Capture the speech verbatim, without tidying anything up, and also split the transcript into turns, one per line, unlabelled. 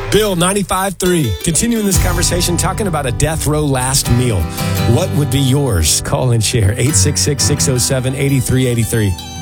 Bill, ninety-five three. Continuing this conversation, talking about a death row last meal. What would be yours? Call and share. eight six six, six oh seven, eight three eight three.